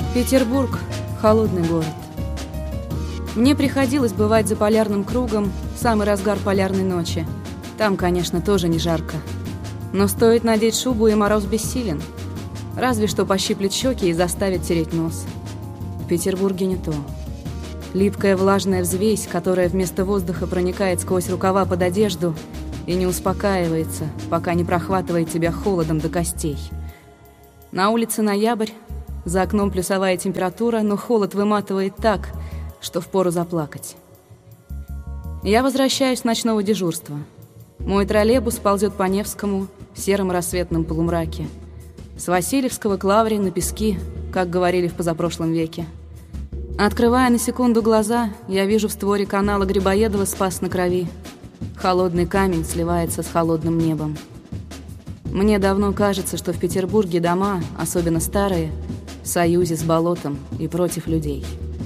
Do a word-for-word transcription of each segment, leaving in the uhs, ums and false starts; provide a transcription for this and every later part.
Петербург – холодный город. Мне приходилось бывать за полярным кругом в самый разгар полярной ночи. Там, конечно, тоже не жарко. Но стоит надеть шубу, и мороз бессилен. Разве что пощиплет щеки и заставит тереть нос. В Петербурге не то. Липкая влажная взвесь, которая вместо воздуха проникает сквозь рукава под одежду и не успокаивается, пока не прохватывает тебя холодом до костей. На улице ноябрь, за окном плюсовая температура, но холод выматывает так, что впору заплакать. Я возвращаюсь с ночного дежурства. Мой троллейбус ползет по Невскому в сером рассветном полумраке. С Васильевского к Лавре на пески, как говорили в позапрошлом веке. Открывая на секунду глаза, я вижу в створе канала Грибоедова «Спас на крови». Холодный камень сливается с холодным небом. Мне давно кажется, что в Петербурге дома, особенно старые, в союзе с болотом и против людей.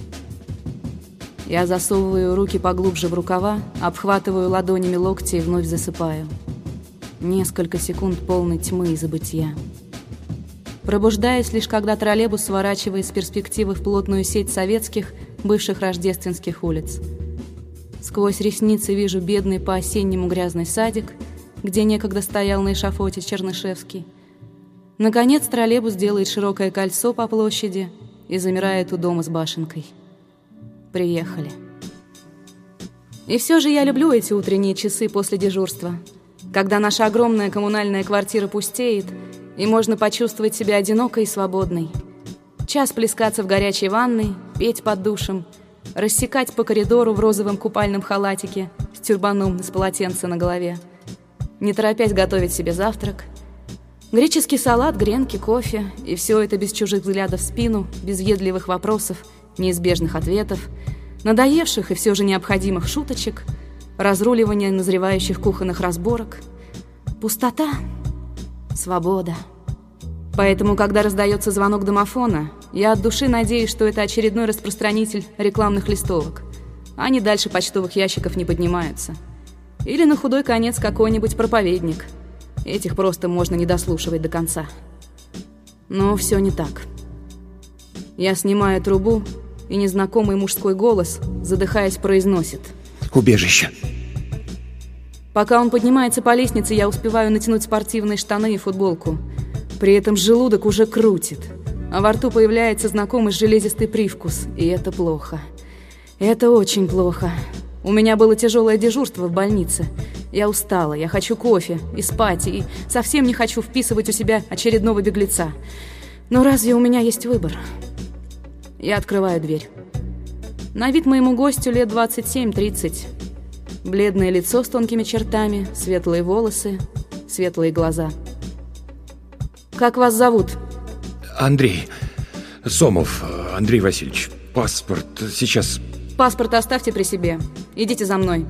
Я засовываю руки поглубже в рукава, обхватываю ладонями локти и вновь засыпаю. Несколько секунд полной тьмы и забытья. Пробуждаюсь лишь когда троллейбус сворачивает с перспективы в плотную сеть советских, бывших рождественских улиц. Сквозь ресницы вижу бедный по-осеннему грязный садик, где некогда стоял на эшафоте Чернышевский. Наконец троллейбус делает широкое кольцо по площади и замирает у дома с башенкой. Приехали. И все же я люблю эти утренние часы после дежурства, когда наша огромная коммунальная квартира пустеет, и можно почувствовать себя одинокой и свободной. Час плескаться в горячей ванной, петь под душем, рассекать по коридору в розовом купальном халатике с тюрбаном из полотенца на голове, не торопясь готовить себе завтрак. Греческий салат, гренки, кофе, и все это без чужих взглядов в спину, без въедливых вопросов, неизбежных ответов, надоевших и все же необходимых шуточек, разруливания назревающих кухонных разборок. Пустота, свобода. Поэтому, когда раздается звонок домофона, я от души надеюсь, что это очередной распространитель рекламных листовок. Они дальше почтовых ящиков не поднимаются. Или на худой конец какой-нибудь проповедник. Этих просто можно не дослушивать до конца. Но все не так. Я снимаю трубу, и незнакомый мужской голос, задыхаясь, произносит: «Убежище». Пока он поднимается по лестнице, я успеваю натянуть спортивные штаны и футболку. При этом желудок уже крутит, а во рту появляется знакомый железистый привкус, и это плохо. Это очень плохо. У меня было тяжелое дежурство в больнице. Я устала, я хочу кофе и спать, и совсем не хочу вписывать у себя очередного беглеца. Но разве у меня есть выбор? Я открываю дверь. На вид моему гостю лет двадцать семь-тридцать. Бледное лицо с тонкими чертами, светлые волосы, светлые глаза. «Как вас зовут?» Андрей. Сомов Андрей Васильевич. Паспорт сейчас... Паспорт оставьте при себе. Идите за мной.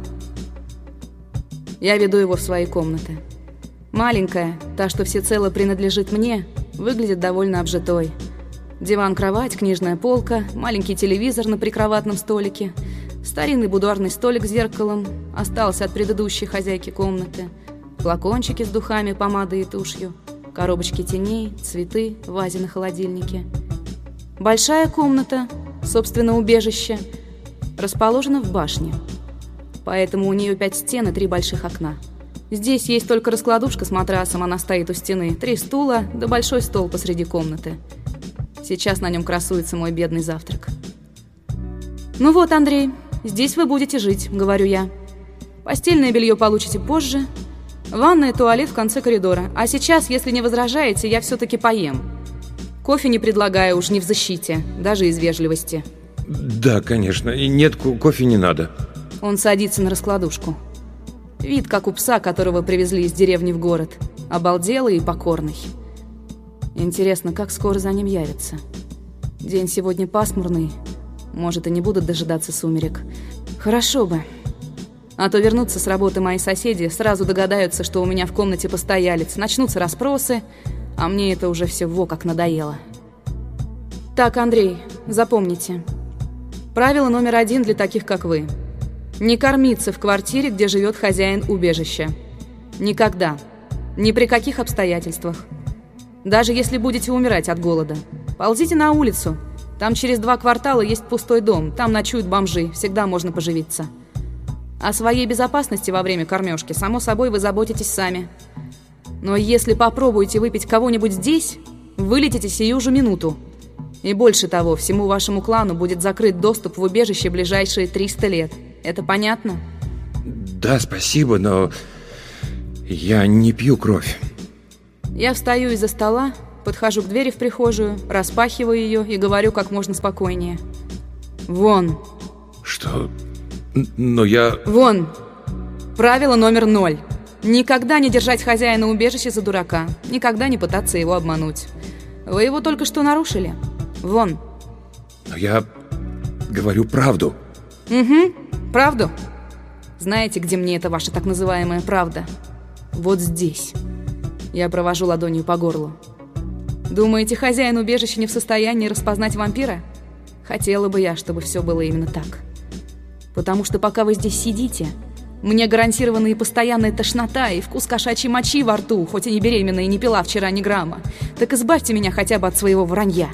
Я веду его в свои комнаты. Маленькая, та, что всецело принадлежит мне, выглядит довольно обжитой. Диван-кровать, книжная полка, маленький телевизор на прикроватном столике, старинный будуарный столик с зеркалом, остался от предыдущей хозяйки комнаты, флакончики с духами, помадой и тушью, коробочки теней, цветы в вазе на холодильнике. Большая комната, собственно, убежище, расположена в башне, поэтому у нее пять стен и три больших окна. Здесь есть только раскладушка с матрасом, она стоит у стены, три стула да большой стол посреди комнаты. Сейчас на нем красуется мой бедный завтрак. «Ну вот, Андрей, здесь вы будете жить», — говорю я. «Постельное белье получите позже. Ванная и туалет в конце коридора. А сейчас, если не возражаете, я все-таки поем. Кофе не предлагаю, уж не в защите, даже из вежливости». Да, конечно. И нет, кофе не надо. Он садится на раскладушку. Вид, как у пса, которого привезли из деревни в город. Обалделый и покорный. Интересно, как скоро за ним явится. День сегодня пасмурный. Может, и не будут дожидаться сумерек. Хорошо бы. А то вернутся с работы мои соседи, сразу догадаются, что у меня в комнате постоялец. Начнутся расспросы, а мне это уже все во как надоело. Так, Андрей, запомните. Правило номер один для таких, как вы. Не кормиться в квартире, где живет хозяин убежища. Никогда. Ни при каких обстоятельствах. Даже если будете умирать от голода. Ползите на улицу Там через два квартала есть пустой дом, там ночуют бомжи, всегда можно поживиться. О своей безопасности во время кормежки, само собой, вы заботитесь сами. Но если попробуете выпить кого-нибудь здесь, вылетите сию же минуту. И больше того, всему вашему клану будет закрыт доступ в убежище ближайшие триста лет. Это понятно? Да, спасибо, но я не пью кровь. Я встаю из-за стола, подхожу к двери в прихожую, распахиваю ее и говорю как можно спокойнее. Вон. Что? Но я... Вон. Правило номер ноль. Никогда не держать хозяина убежища за дурака. Никогда не пытаться его обмануть. Вы его только что нарушили. Вон. Но я говорю правду. Угу, правду. Знаете, где мне эта ваша так называемая правда? Вот здесь. Я провожу ладонью по горлу. Думаете, хозяин убежища не в состоянии распознать вампира? Хотела бы я, чтобы все было именно так. Потому что пока вы здесь сидите, мне гарантирована и постоянная тошнота, и вкус кошачьей мочи во рту, хоть и не беременная и не пила вчера ни грамма. Так избавьте меня хотя бы от своего вранья.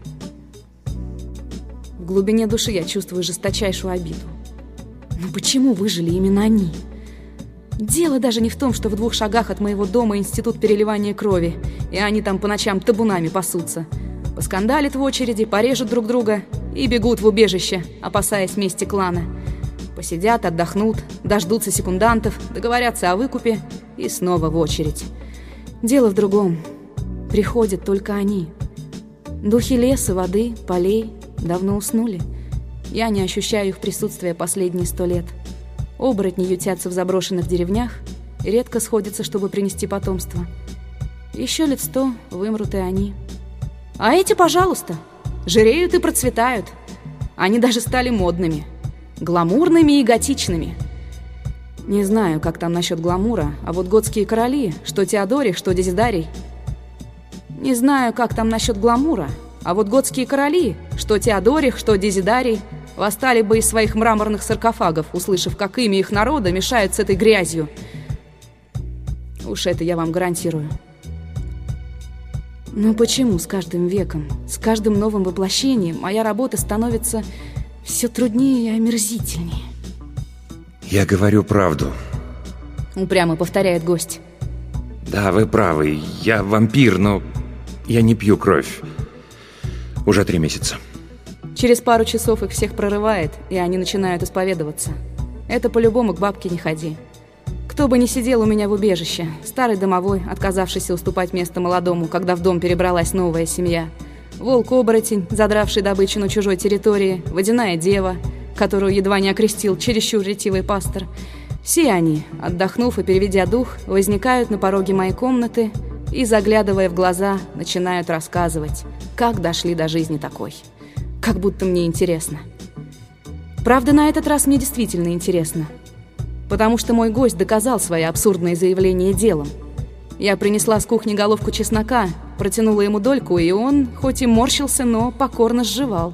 В глубине души я чувствую жесточайшую обиду. Но почему выжили именно они? Дело даже не в том, что в двух шагах от моего дома институт переливания крови, и они там по ночам табунами пасутся. Поскандалят в очереди, порежут друг друга и бегут в убежище, опасаясь мести клана. Посидят, отдохнут, дождутся секундантов, договорятся о выкупе и снова в очередь. Дело в другом. Приходят только они. Духи леса, воды, полей давно уснули. Я не ощущаю их присутствия последние сто лет. Оборотни ютятся в заброшенных деревнях и редко сходятся, чтобы принести потомство. Еще лет сто вымрут и они. А эти, пожалуйста, жиреют и процветают. Они даже стали модными, гламурными и готичными. Не знаю, как там насчет гламура, а вот готские короли, что Теодорих, что Дезидарий. Не знаю, как там насчет гламура, а вот готские короли, что Теодорих, что Дезидарий, восстали бы из своих мраморных саркофагов, услышав, как имя их народа мешают с этой грязью. Уж это я вам гарантирую. Но почему с каждым веком, с каждым новым воплощением моя работа становится все труднее и омерзительнее? Я говорю правду. Упрямо повторяет гость. Да, вы правы, я вампир, но я не пью кровь. Уже три месяца. Через пару часов их всех прорывает, и они начинают исповедоваться. Это по-любому к бабке не ходи. Кто бы ни сидел у меня в убежище, старый домовой, отказавшийся уступать место молодому, когда в дом перебралась новая семья, волк-оборотень, задравший добычу на чужой территории, водяная дева, которую едва не окрестил чересчур ретивый пастор. Все они, отдохнув и переведя дух, возникают на пороге моей комнаты и, заглядывая в глаза, начинают рассказывать, как дошли до жизни такой. Как будто мне интересно. Правда, на этот раз мне действительно интересно. Потому что мой гость доказал свои абсурдные заявления делом. Я принесла с кухни головку чеснока, протянула ему дольку, и он, хоть и морщился, но покорно сживал.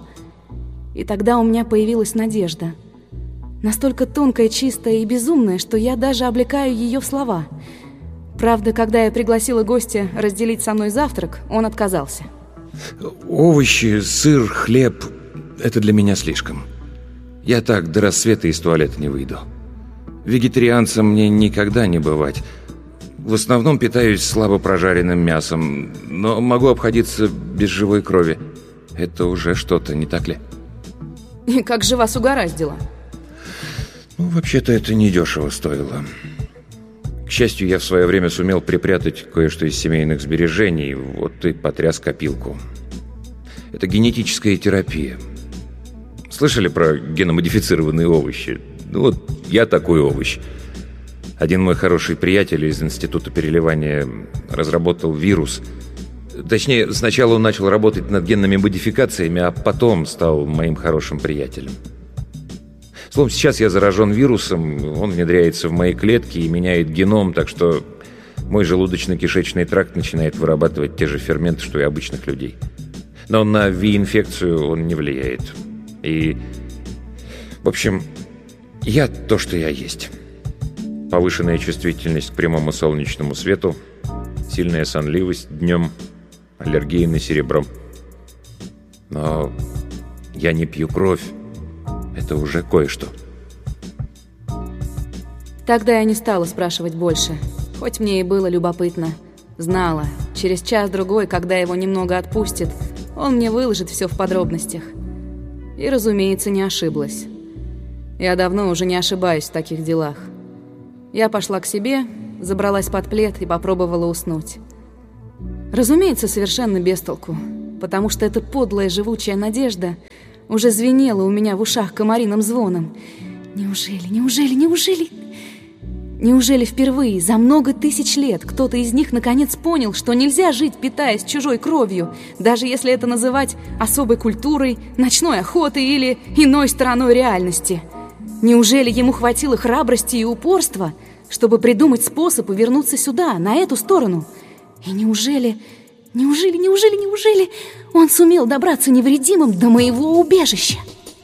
И тогда у меня появилась надежда. Настолько тонкая, чистая и безумная, что я даже облекаю ее в слова. Правда, когда я пригласила гостя разделить со мной завтрак, он отказался. Овощи, сыр, хлеб – это для меня слишком. Я так до рассвета из туалета не выйду. Вегетарианцем мне никогда не бывать. В основном питаюсь слабо прожаренным мясом, но могу обходиться без живой крови. Это уже что-то, не так ли? И как же вас угораздило? Ну, вообще-то это недешево стоило. К счастью, я в свое время сумел припрятать кое-что из семейных сбережений, вот и потряс копилку. Это генетическая терапия. Слышали про геномодифицированные овощи? Ну вот, я такой овощ. Один мой хороший приятель из Института переливания разработал вирус. Точнее, сначала он начал работать над генными модификациями, а потом стал моим хорошим приятелем. Словом, сейчас я заражен вирусом, он внедряется в мои клетки и меняет геном, так что мой желудочно-кишечный тракт начинает вырабатывать те же ферменты, что и обычных людей. Но на ВИ-инфекцию он не влияет. И, в общем, я то, что я есть. Повышенная чувствительность к прямому солнечному свету, сильная сонливость днем, аллергия на серебро. Но я не пью кровь. Это уже кое-что. Тогда я не стала спрашивать больше, хоть мне и было любопытно. Знала, через час-другой, когда его немного отпустит, он мне выложит все в подробностях. И, разумеется, не ошиблась. Я давно уже не ошибаюсь в таких делах. Я пошла к себе, забралась под плед и попробовала уснуть. Разумеется, совершенно без толку, потому что эта подлая живучая надежда уже звенела у меня в ушах комариным звоном. Неужели, неужели, неужели... Неужели впервые за много тысяч лет кто-то из них наконец понял, что нельзя жить, питаясь чужой кровью, даже если это называть особой культурой, ночной охотой или иной стороной реальности? Неужели ему хватило храбрости и упорства, чтобы придумать способ и вернуться сюда, на эту сторону? И неужели, неужели, неужели, неужели он сумел добраться невредимым до моего убежища?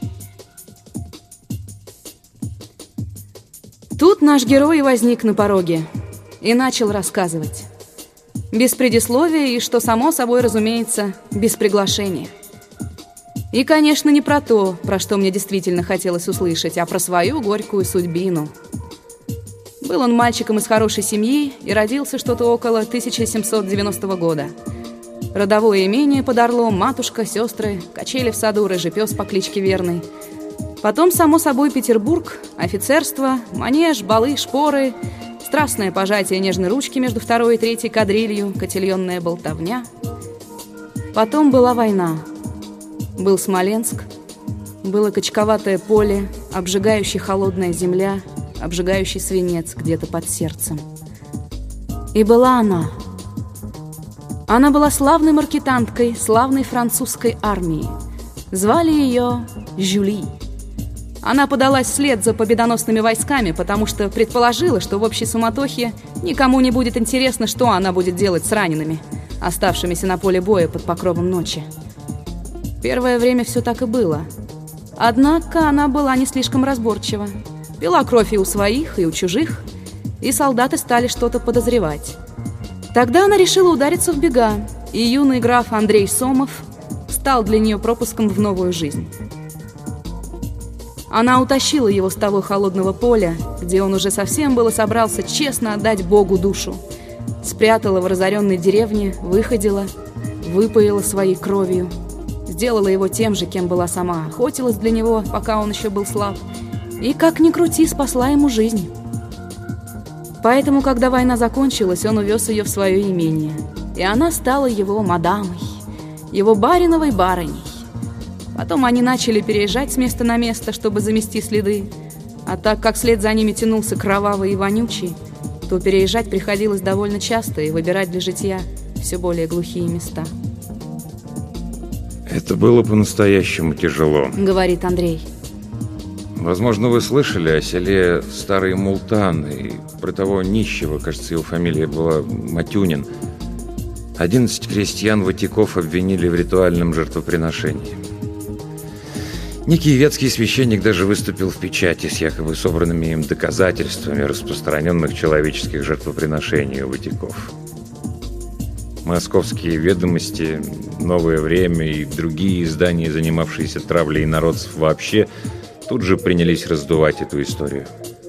Тут наш герой возник на пороге и начал рассказывать. Без предисловия и, что само собой разумеется, без приглашения. И, конечно, не про то, про что мне действительно хотелось услышать, а про свою горькую судьбину. Был он мальчиком из хорошей семьи и родился что-то около тысяча семьсот девяностого года. Родовое имение под Орлом, матушка, сестры, качели в саду, рыжий пес по кличке Верный. Потом, само собой, Петербург, офицерство, манеж, балы, шпоры, страстное пожатие нежной ручки между второй и третьей кадрилью, котельонная болтовня. Потом была война. Был Смоленск, было качковатое поле, обжигающая холодная земля, обжигающий свинец где-то под сердцем. И была она. Она была славной маркетанткой славной французской армии. Звали ее Жюли. Она подалась вслед за победоносными войсками, потому что предположила, что в общей суматохе никому не будет интересно, что она будет делать с ранеными, оставшимися на поле боя под покровом ночи. Первое время все так и было. Однако она была не слишком разборчива. Пила кровь и у своих, и у чужих, и солдаты стали что-то подозревать. Тогда она решила удариться в бега, и юный граф Андрей Сомов стал для нее пропуском в новую жизнь. Она утащила его с того холодного поля, где он уже совсем было собрался честно отдать Богу душу. Спрятала в разоренной деревне, выходила, выпоила своей кровью, сделала его тем же, кем была сама, охотилась для него, пока он еще был слаб, и, как ни крути, спасла ему жизнь. Поэтому, когда война закончилась, он увез ее в свое имение, и она стала его мадамой, его бариновой барыней. Потом они начали переезжать с места на место, чтобы замести следы. А так как след за ними тянулся кровавый и вонючий, то переезжать приходилось довольно часто и выбирать для житья все более глухие места. Это было по-настоящему тяжело, говорит Андрей. Возможно, вы слышали о селе Старый Мултан и про того нищего, кажется, его фамилия была Матюнин. Одиннадцать крестьян-ватиков обвинили в ритуальном жертвоприношении. Некий ветский священник даже выступил в печати с якобы собранными им доказательствами распространенных человеческих жертвоприношений у ватиков. Московские ведомости, «Новое время» и другие издания, занимавшиеся травлей народцев вообще, тут же принялись раздувать эту историю.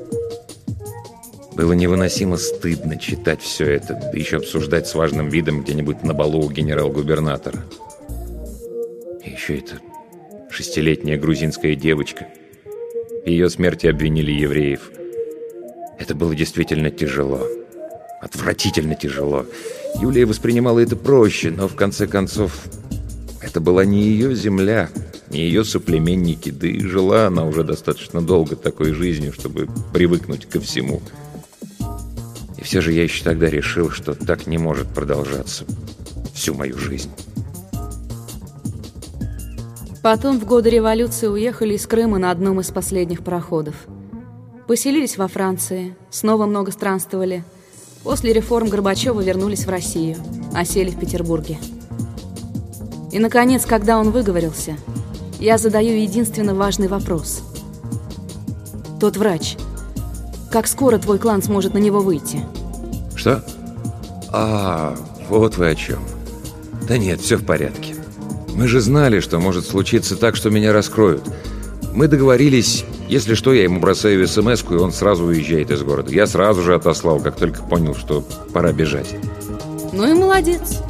Было невыносимо стыдно читать все это, да еще обсуждать с важным видом где-нибудь на балу у генерал-губернатора. И еще это шестилетняя грузинская девочка. В ее смерти обвинили евреев. Это было действительно тяжело. Отвратительно тяжело. Юлия воспринимала это проще, но в конце концов это была не ее земля, не ее соплеменники, да и жила она уже достаточно долго такой жизнью, чтобы привыкнуть ко всему. И все же я еще тогда решил, что так не может продолжаться всю мою жизнь. Потом в годы революции уехали из Крыма на одном из последних пароходов. Поселились во Франции, снова много странствовали. После реформ Горбачева вернулись в Россию, а сели в Петербурге. И, наконец, когда он выговорился, я задаю единственно важный вопрос. Тот врач, как скоро твой клан сможет на него выйти? Что? А, вот вы о чем. Да нет, все в порядке. Мы же знали, что может случиться так, что меня раскроют. Мы договорились, если что, я ему бросаю смс-ку, и он сразу уезжает из города. Я сразу же отослал, как только понял, что пора бежать. Ну и молодец.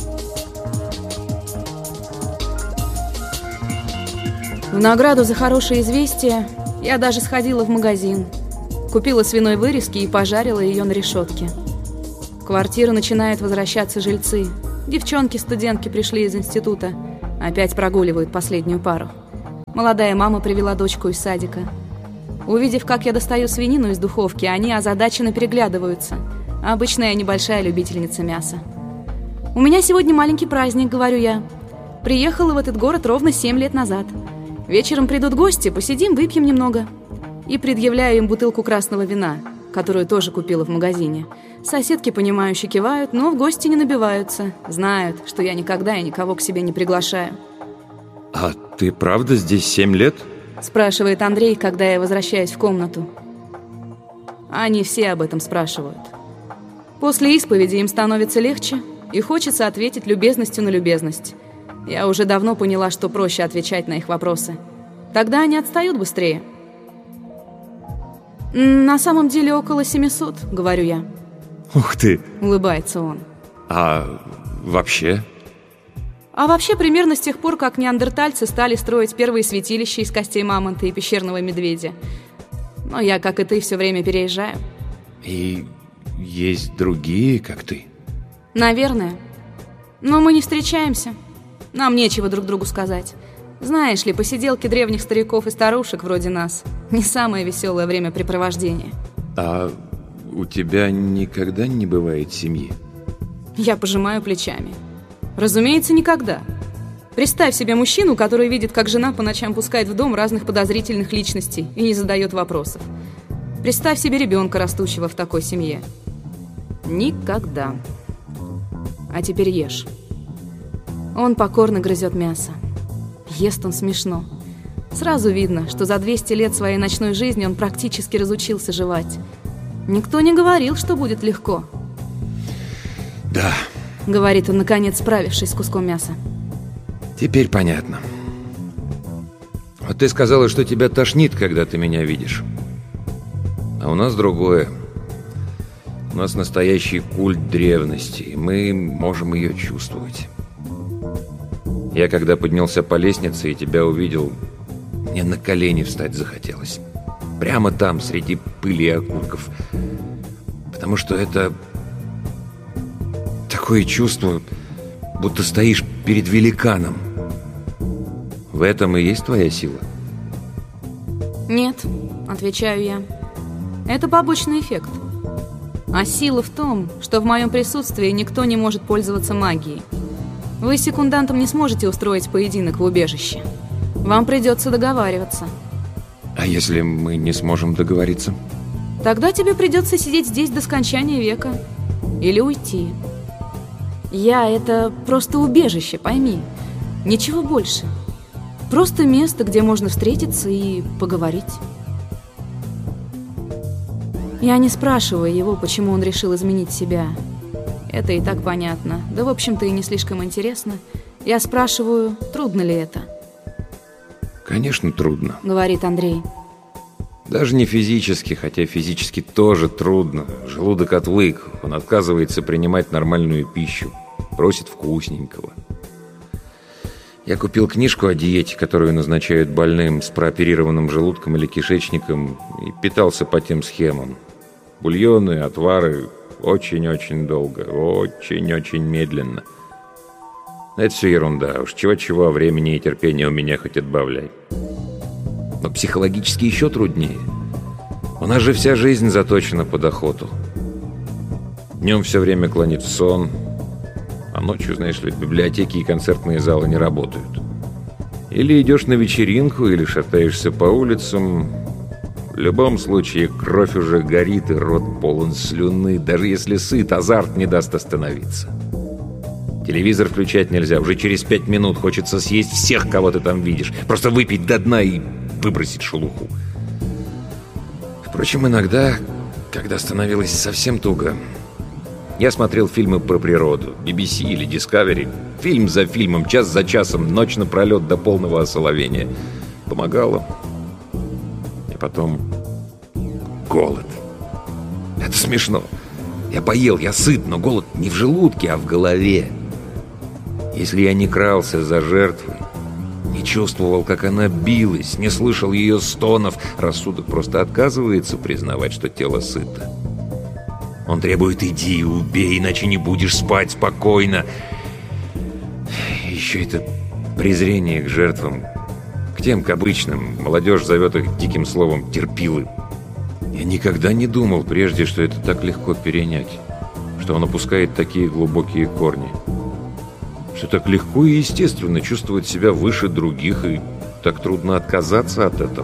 В награду за хорошее известие я даже сходила в магазин. Купила свиной вырезки и пожарила ее на решетке. В квартиру начинают возвращаться жильцы. Девчонки-студентки пришли из института. Опять прогуливают последнюю пару. Молодая мама привела дочку из садика. Увидев, как я достаю свинину из духовки, они озадаченно переглядываются. Обычно я небольшая любительница мяса. «У меня сегодня маленький праздник», — говорю я. «Приехала в этот город ровно семь лет назад. Вечером придут гости, посидим, выпьем немного». И предъявляю им бутылку красного вина, которую тоже купила в магазине. Соседки, понимающе кивают, но в гости не набиваются. Знают, что я никогда и никого к себе не приглашаю. «А ты правда здесь семь лет?» — спрашивает Андрей, когда я возвращаюсь в комнату. Они все об этом спрашивают. После исповеди им становится легче, и хочется ответить любезностью на любезность. Я уже давно поняла, что проще отвечать на их вопросы. Тогда они отстают быстрее. «На самом деле около семисот», — говорю я. «Ух ты!» — улыбается он. «А вообще?» А вообще, примерно с тех пор, как неандертальцы стали строить первые святилища из костей мамонта и пещерного медведя. Но я, как и ты, все время переезжаю. И есть другие, как ты? Наверное. Но мы не встречаемся. Нам нечего друг другу сказать. Знаешь ли, посиделки древних стариков и старушек вроде нас не самое веселое времяпрепровождение. А у тебя никогда не бывает семьи? Я пожимаю плечами. Разумеется, никогда. Представь себе мужчину, который видит, как жена по ночам пускает в дом разных подозрительных личностей и не задает вопросов. Представь себе ребенка, растущего в такой семье. Никогда. А теперь ешь. Он покорно грызет мясо. Ест он смешно. Сразу видно, что за двести лет своей ночной жизни он практически разучился жевать. Никто не говорил, что будет легко. Да. Говорит он, наконец, справившись с куском мяса. Теперь понятно. Вот ты сказала, что тебя тошнит, когда ты меня видишь. А у нас другое. У нас настоящий культ древности, и мы можем ее чувствовать. Я, когда поднялся по лестнице и тебя увидел, мне на колени встать захотелось. Прямо там, среди пыли и окурков. Потому что это... такое чувство, будто стоишь перед великаном. В этом и есть твоя сила? Нет, отвечаю я. Это побочный эффект. А сила в том, что в моем присутствии никто не может пользоваться магией. Вы с секундантом не сможете устроить поединок в убежище. Вам придется договариваться. А если мы не сможем договориться? Тогда тебе придется сидеть здесь до скончания века. Или уйти. Я — это просто убежище, пойми. Ничего больше. Просто место, где можно встретиться и поговорить. Я не спрашиваю его, почему он решил изменить себя. Это и так понятно. Да, в общем-то, и не слишком интересно. Я спрашиваю, трудно ли это? Конечно, трудно, говорит Андрей. Даже не физически, хотя физически тоже трудно. Желудок отвык, он отказывается принимать нормальную пищу, просит вкусненького. Я купил книжку о диете, которую назначают больным с прооперированным желудком или кишечником, и питался по тем схемам. Бульоны, отвары, очень-очень долго, очень-очень медленно. Это все ерунда, уж чего-чего, времени и терпения у меня хоть отбавляй. Но психологически еще труднее. У нас же вся жизнь заточена под охоту. Днем все время клонит в сон, а ночью, знаешь ли, библиотеки и концертные залы не работают. Или идешь на вечеринку, или шатаешься по улицам. В любом случае, кровь уже горит, и рот полон слюны. Даже если сыт, азарт не даст остановиться. Телевизор включать нельзя. Уже через пять минут хочется съесть всех, кого ты там видишь. Просто выпить до дна и выбросить шелуху. Впрочем, иногда, когда становилось совсем туго, Я смотрел фильмы про природу, би би си или Discovery. Фильм за фильмом, час за часом, ночь напролет до полного осоловения. Помогало. И потом голод. Это смешно. Я поел, я сыт, но голод не в желудке, а в голове. Если я не крался за жертвой, не чувствовал, как она билась, не слышал ее стонов, рассудок просто отказывается признавать, что тело сыто. Он требует: иди, убей, иначе не будешь спать спокойно. Еще это презрение к жертвам, к тем, к обычным. Молодежь зовет их диким словом терпилы. Я никогда не думал прежде, что это так легко перенять, что он опускает такие глубокие корни, что так легко и естественно чувствовать себя выше других, и так трудно отказаться от этого.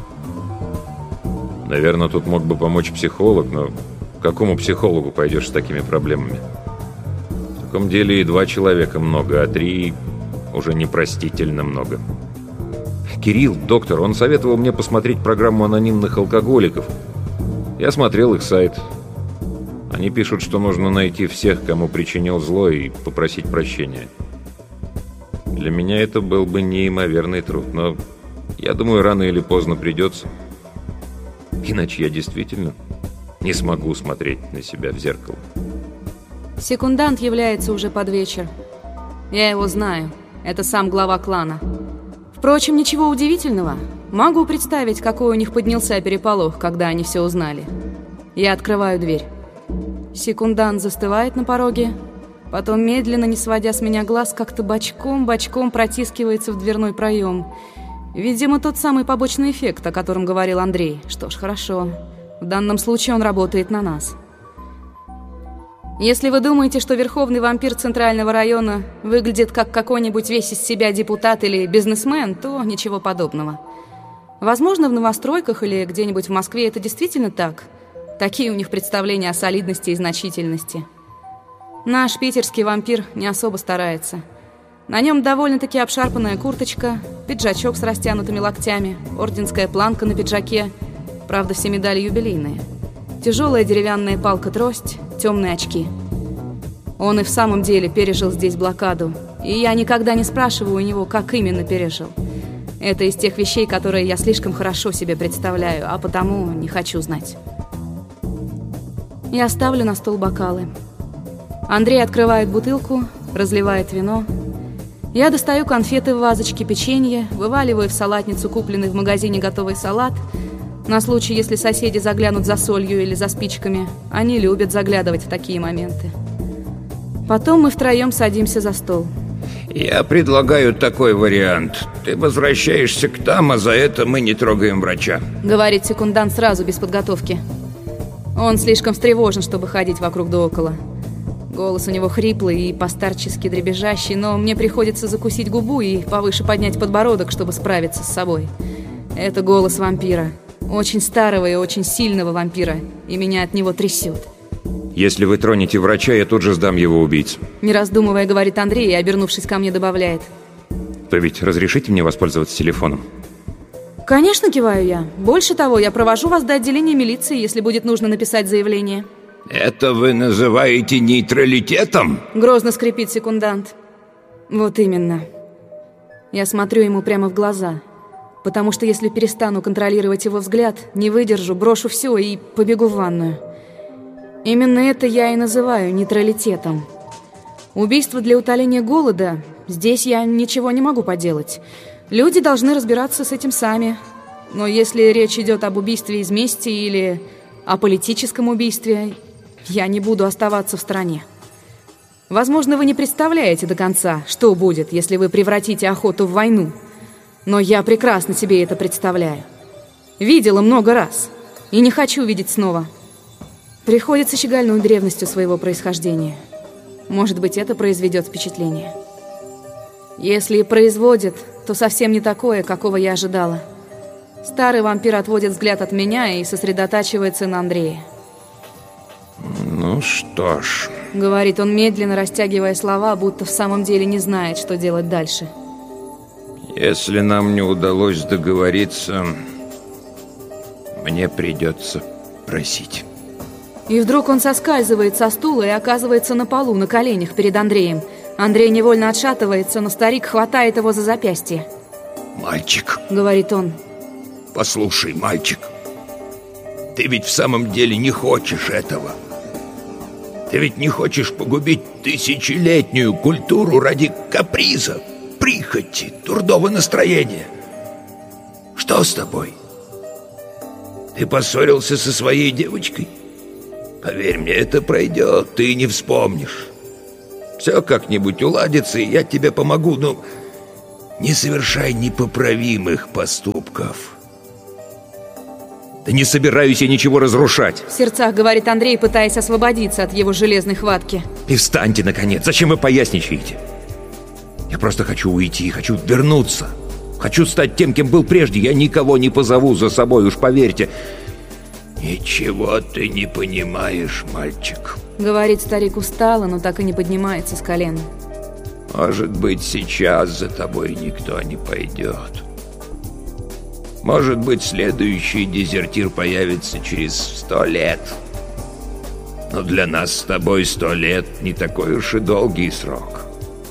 Наверное, тут мог бы помочь психолог, но к какому психологу пойдешь с такими проблемами? В таком деле и два человека много, а три уже непростительно много. Кирилл, доктор, он советовал мне посмотреть программу анонимных алкоголиков. Я смотрел их сайт. Они пишут, что нужно найти всех, кому причинил зло, и попросить прощения. Для меня это был бы неимоверный труд, но я думаю, рано или поздно придется. Иначе я действительно не смогу смотреть на себя в зеркало. Секундант является уже под вечер. Я его знаю. Это сам глава клана. Впрочем, ничего удивительного. Могу представить, какой у них поднялся переполох, когда они все узнали. Я открываю дверь. Секундант застывает на пороге, потом, медленно, не сводя с меня глаз, как-то бочком-бочком протискивается в дверной проем. Видимо, тот самый побочный эффект, о котором говорил Андрей. Что ж, хорошо. В данном случае он работает на нас. Если вы думаете, что верховный вампир Центрального района выглядит как какой-нибудь весь из себя депутат или бизнесмен, то ничего подобного. Возможно, в новостройках или где-нибудь в Москве это действительно так. Такие у них представления о солидности и значительности. Наш питерский вампир не особо старается. На нем довольно-таки обшарпанная курточка, пиджачок с растянутыми локтями, орденская планка на пиджаке, правда, все медали юбилейные, тяжелая деревянная палка-трость, темные очки. Он и в самом деле пережил здесь блокаду, и я никогда не спрашиваю у него, как именно пережил. Это из тех вещей, которые я слишком хорошо себе представляю, а потому не хочу знать. Я ставлю на стол бокалы. Андрей открывает бутылку, разливает вино. Я достаю конфеты в вазочке, печенье, вываливаю в салатницу купленный в магазине готовый салат. На случай, если соседи заглянут за солью или за спичками. Они любят заглядывать в такие моменты. Потом мы втроем садимся за стол. Я предлагаю такой вариант. Ты возвращаешься к там, а за это мы не трогаем врача. Говорит секундант сразу, без подготовки. Он слишком встревожен, чтобы ходить вокруг да около. Голос у него хриплый и постарчески дребезжащий, но мне приходится закусить губу и повыше поднять подбородок, чтобы справиться с собой. Это голос вампира. Очень старого и очень сильного вампира. И меня от него трясет. Если вы тронете врача, я тут же сдам его убийц. Не раздумывая, говорит Андрей, и, обернувшись ко мне, добавляет. Вы ведь разрешите мне воспользоваться телефоном? Конечно, киваю я. Больше того, я провожу вас до отделения милиции, если будет нужно написать заявление. Это вы называете нейтралитетом? Грозно скрипит секундант. Вот именно. Я смотрю ему прямо в глаза. Потому что если перестану контролировать его взгляд, не выдержу, брошу все и побегу в ванную. Именно это я и называю нейтралитетом. Убийство для утоления голода, здесь я ничего не могу поделать. Люди должны разбираться с этим сами. Но если речь идет об убийстве из мести или о политическом убийстве, я не буду оставаться в стороне. Возможно, вы не представляете до конца, что будет, если вы превратите охоту в войну. Но я прекрасно себе это представляю. Видела много раз. И не хочу видеть снова. Приходится щегольнуть древностью своего происхождения. Может быть, это произведет впечатление. Если и производит, то совсем не такое, какого я ожидала. Старый вампир отводит взгляд от меня и сосредотачивается на Андрее. Ну что ж, говорит он, медленно растягивая слова, будто в самом деле не знает, что делать дальше. Если нам не удалось договориться, мне придется просить. И вдруг он соскальзывает со стула и оказывается на полу, на коленях перед Андреем. Андрей невольно отшатывается, но старик хватает его за запястье. «Мальчик», — говорит он, — «послушай, мальчик, ты ведь в самом деле не хочешь этого. Ты ведь не хочешь погубить тысячелетнюю культуру ради каприза, прихоти, дурного настроения. Что с тобой? Ты поссорился со своей девочкой? Поверь мне, это пройдет, ты не вспомнишь. Все как-нибудь уладится, и я тебе помогу, но не совершай непоправимых поступков». Да не собираюсь я ничего разрушать. В сердцах говорит Андрей, пытаясь освободиться от его железной хватки. И встаньте, наконец. Зачем вы поясничаете? Я просто хочу уйти, хочу вернуться. Хочу стать тем, кем был прежде. Я никого не позову за собой, уж поверьте. «Ничего ты не понимаешь, мальчик», — говорит старик устало, но так и не поднимается с колен. «Может быть, сейчас за тобой никто не пойдет. Может быть, следующий дезертир появится через сто лет. Но для нас с тобой сто лет не такой уж и долгий срок».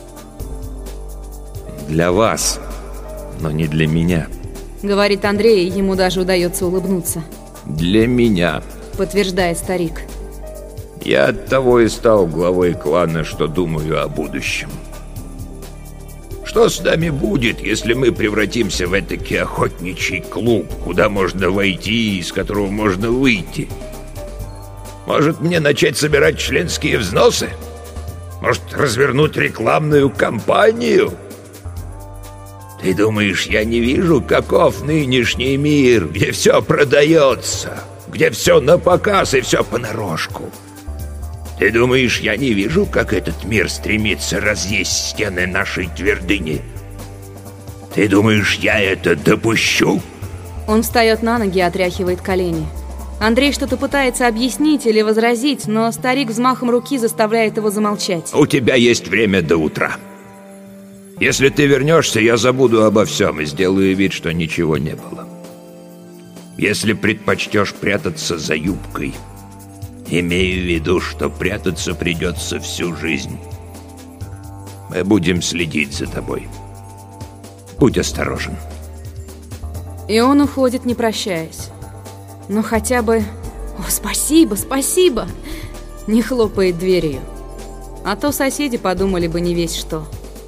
«Для вас, но не для меня», — говорит Андрей, и ему даже удается улыбнуться. «Для меня», — подтверждает старик. «Я оттого и стал главой клана, что думаю о будущем. Что с нами будет, если мы превратимся в этакий охотничий клуб, куда можно войти и из которого можно выйти? Может, мне начать собирать членские взносы? Может, развернуть рекламную кампанию? Ты думаешь, я не вижу, каков нынешний мир, где все продается, где все на показ и все понарошку? Ты думаешь, я не вижу, как этот мир стремится разъесть стены нашей твердыни? Ты думаешь, я это допущу?» Он встает на ноги и отряхивает колени. Андрей что-то пытается объяснить или возразить, но старик взмахом руки заставляет его замолчать. «У тебя есть время до утра. Если ты вернешься, я забуду обо всем и сделаю вид, что ничего не было. Если предпочтешь прятаться за юбкой, имею в виду, что прятаться придется всю жизнь. Мы будем следить за тобой. Будь осторожен». И он уходит, не прощаясь. Но хотя бы... О, спасибо, спасибо! Не хлопает дверью. А то соседи подумали бы не весь что.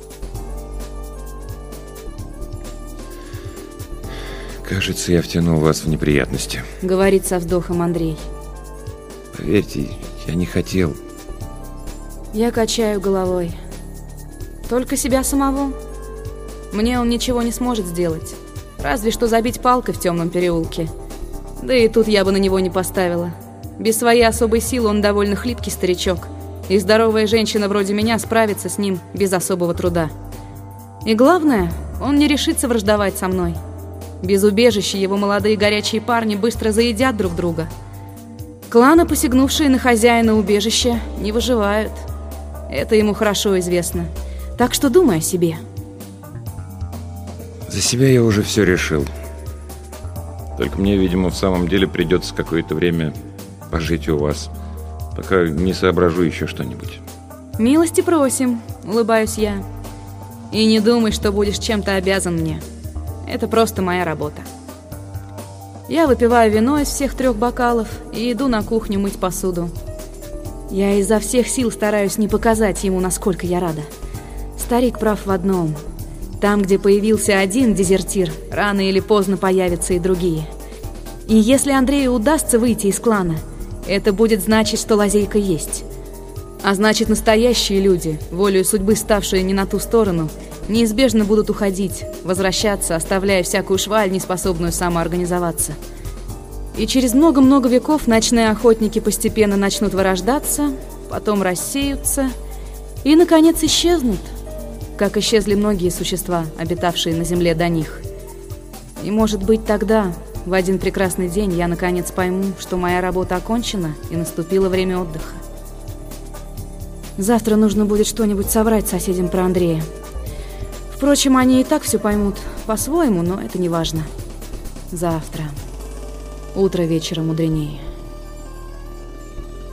«Кажется, я втянул вас в неприятности», — говорит со вздохом Андрей. «Поверьте, я не хотел». Я качаю головой. Только себя самого. Мне он ничего не сможет сделать. Разве что забить палкой в темном переулке. Да и тут я бы на него не поставила. Без своей особой силы он довольно хлипкий старичок. И здоровая женщина вроде меня справится с ним без особого труда. И главное, он не решится враждовать со мной. Без убежища его молодые горячие парни быстро заедят друг друга. Кланы, посягнувшие на хозяина убежища, не выживают. Это ему хорошо известно. Так что думай о себе. За себя я уже все решил. Только мне, видимо, в самом деле придется какое-то время пожить у вас, пока не соображу еще что-нибудь. Милости просим, улыбаюсь я. И не думай, что будешь чем-то обязан мне. Это просто моя работа. Я выпиваю вино из всех трех бокалов и иду на кухню мыть посуду. Я изо всех сил стараюсь не показать ему, насколько я рада. Старик прав в одном. Там, где появился один дезертир, рано или поздно появятся и другие. И если Андрею удастся выйти из клана, это будет значить, что лазейка есть. А значит, настоящие люди, волею судьбы ставшие не на ту сторону, неизбежно будут уходить, возвращаться, оставляя всякую шваль, неспособную самоорганизоваться. И через много-много веков ночные охотники постепенно начнут вырождаться, потом рассеются и, наконец, исчезнут, как исчезли многие существа, обитавшие на земле до них. И, может быть, тогда, в один прекрасный день, я, наконец, пойму, что моя работа окончена и наступило время отдыха. Завтра нужно будет что-нибудь соврать соседям про Андрея. Впрочем, они и так все поймут по-своему, но это не важно. Завтра. Утро вечера мудренее.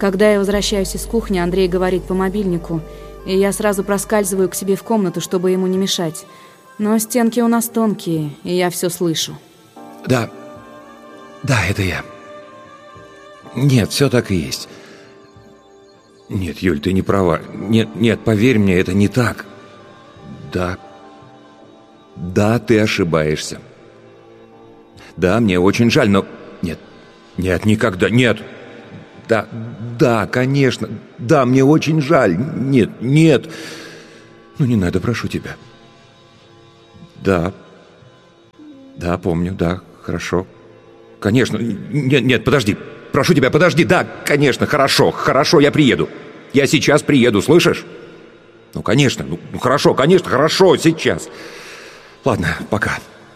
Когда я возвращаюсь из кухни, Андрей говорит по мобильнику, и я сразу проскальзываю к себе в комнату, чтобы ему не мешать. Но стенки у нас тонкие, и я все слышу. Да, да, это я. Нет, все так и есть. Нет, Юль, ты не права. Нет, нет, поверь мне, это не так. Да, да, ты ошибаешься. Да, мне очень жаль, но... Нет, нет, никогда, нет. Да, да, конечно. Да, мне очень жаль. Нет, нет. Ну, не надо, прошу тебя. Да. Да, помню, да, хорошо. Конечно. Нет, нет, подожди. Прошу тебя, подожди. Да, конечно, хорошо, хорошо, я приеду. Я сейчас приеду, слышишь? Ну, конечно, ну, ну хорошо, конечно, хорошо, сейчас. Ладно, пока.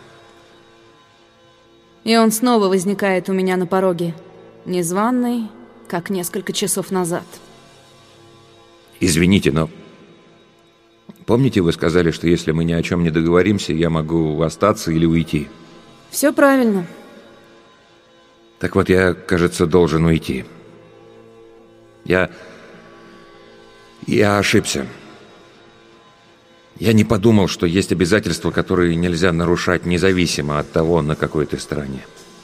И он снова возникает у меня на пороге. Незваный, как несколько часов назад. Извините, но... Помните, вы сказали, что если мы ни о чем не договоримся, я могу остаться или уйти? Все правильно. Так вот, я, кажется, должен уйти. Я... Я ошибся. Я не подумал, что есть обязательства, которые нельзя нарушать независимо от того, на какой ты стороне.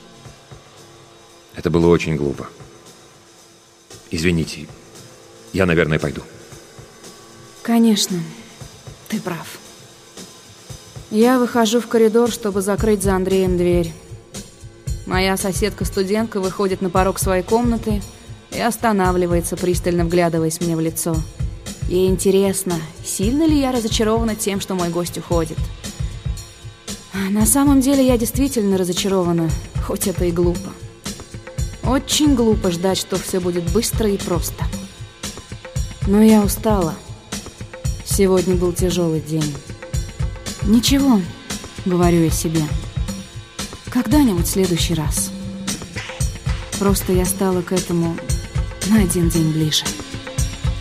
Это было очень глупо. Извините, я, наверное, пойду. Конечно, ты прав. Я выхожу в коридор, чтобы закрыть за Андреем дверь. Моя соседка-студентка выходит на порог своей комнаты и останавливается, пристально вглядываясь мне в лицо. Ей интересно, сильно ли я разочарована тем, что мой гость уходит. На самом деле я действительно разочарована, хоть это и глупо. Очень глупо ждать, что все будет быстро и просто. Но я устала. Сегодня был тяжелый день. Ничего, говорю я себе. Когда-нибудь в следующий раз. Просто я стала к этому на один день ближе.